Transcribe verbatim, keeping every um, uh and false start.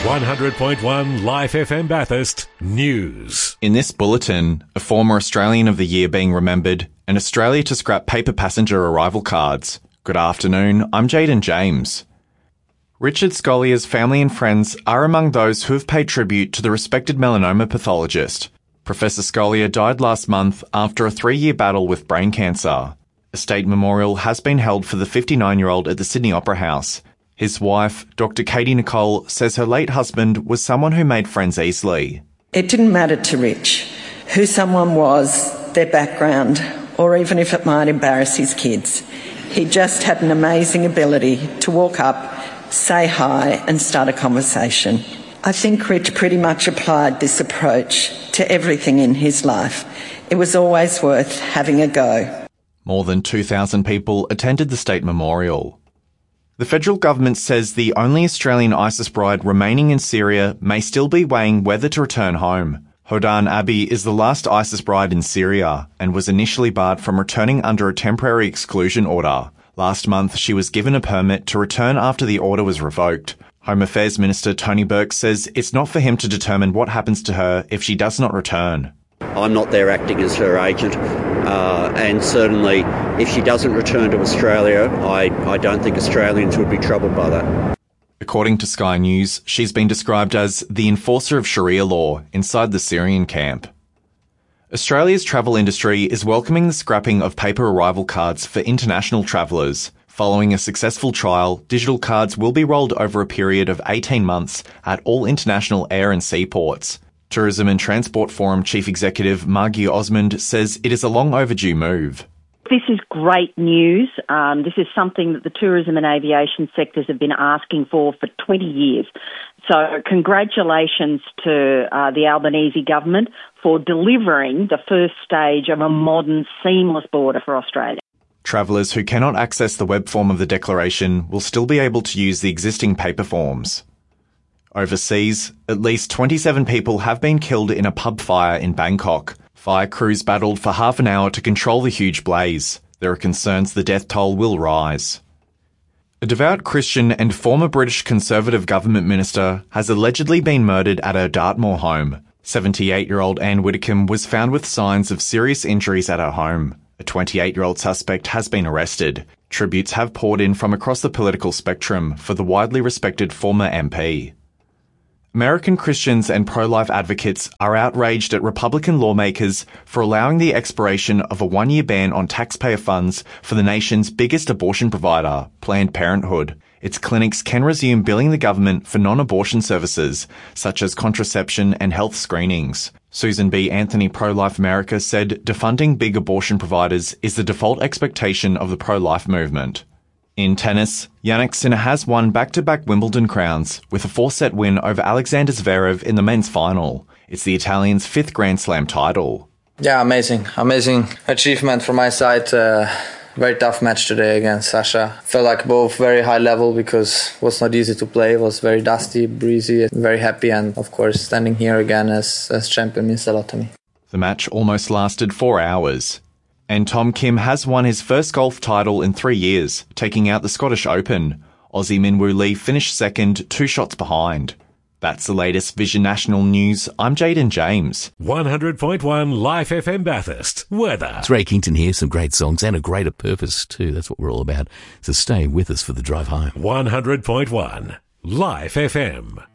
one hundred point one Life F M Bathurst News. In this bulletin, a former Australian of the Year being remembered, and Australia to scrap paper passenger arrival cards. Good afternoon, I'm Jaden James. Richard Scollier's family and friends are among those who have paid tribute to the respected melanoma pathologist. Professor Scollier died last month after a three-year battle with brain cancer. A state memorial has been held for the fifty-nine-year-old at the Sydney Opera House. His wife, Doctor Katie Nicole, says her late husband was someone who made friends easily. It didn't matter to Rich who someone was, their background, or even if it might embarrass his kids. He just had an amazing ability to walk up, say hi, and start a conversation. I think Rich pretty much applied this approach to everything in his life. It was always worth having a go. More than two thousand people attended the state memorial. The federal government says the only Australian ISIS bride remaining in Syria may still be weighing whether to return home. Hodan Abi is the last ISIS bride in Syria and was initially barred from returning under a temporary exclusion order. Last month, she was given a permit to return after the order was revoked. Home Affairs Minister Tony Burke says it's not for him to determine what happens to her if she does not return. I'm not there acting as her agent, uh, and certainly if she doesn't return to Australia, I, I don't think Australians would be troubled by that. According to Sky News, she's been described as the enforcer of Sharia law inside the Syrian camp. Australia's travel industry is welcoming the scrapping of paper arrival cards for international travellers. Following a successful trial, digital cards will be rolled over a period of eighteen months at all international air and seaports. Tourism and Transport Forum Chief Executive Margie Osmond says it is a long overdue move. This is great news. Um, this is something that the tourism and aviation sectors have been asking for for twenty years. So congratulations to uh, the Albanese government for delivering the first stage of a modern, seamless border for Australia. Travellers who cannot access the web form of the declaration will still be able to use the existing paper forms. Overseas, at least twenty-seven people have been killed in a pub fire in Bangkok. Fire crews battled for half an hour to control the huge blaze. There are concerns the death toll will rise. A devout Christian and former British Conservative government minister has allegedly been murdered at her Dartmoor home. seventy-eight-year-old Anne Widdecombe was found with signs of serious injuries at her home. A twenty-eight-year-old suspect has been arrested. Tributes have poured in from across the political spectrum for the widely respected former M P. American Christians and pro-life advocates are outraged at Republican lawmakers for allowing the expiration of a one-year ban on taxpayer funds for the nation's biggest abortion provider, Planned Parenthood. Its clinics can resume billing the government for non-abortion services, such as contraception and health screenings. Susan B. Anthony Pro-Life America said defunding big abortion providers is the default expectation of the pro-life movement. In tennis, Jannik Sinner has won back-to-back Wimbledon crowns with a four-set win over Alexander Zverev in the men's final. It's the Italian's fifth Grand Slam title. Yeah, amazing. Amazing achievement from my side. Uh, very tough match today against Sasha. Felt like both very high level because it was not easy to play. It was very dusty, breezy, very happy, and of course standing here again as, as champion means a lot to me. The match almost lasted four hours. And Tom Kim has won his first golf title in three years, taking out the Scottish Open. Aussie Min Woo Lee finished second, two shots behind. That's the latest Vision National News. I'm Jaden James. one hundred point one Life F M Bathurst. Weather. It's Ray Kington here. Some great songs and a greater purpose too. That's what we're all about. So stay with us for the drive home. one hundred point one Life F M.